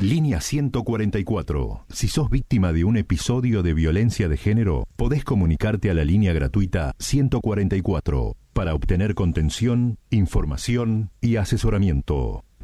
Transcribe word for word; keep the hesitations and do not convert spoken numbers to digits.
Línea ciento cuarenta y cuatro. Si sos víctima de un episodio de violencia de género, podés comunicarte a la línea gratuita ciento cuarenta y cuatro para obtener contención, información y asesoramiento.